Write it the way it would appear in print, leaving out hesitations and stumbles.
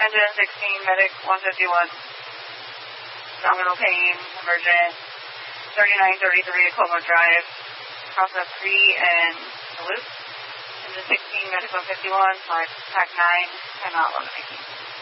Engine 16, medic 151. Abdominal pain, emergent. 3933 Equivalent Drive. Process 3 and the loop. Engine 16, medic 151, pack 9, and not 1118.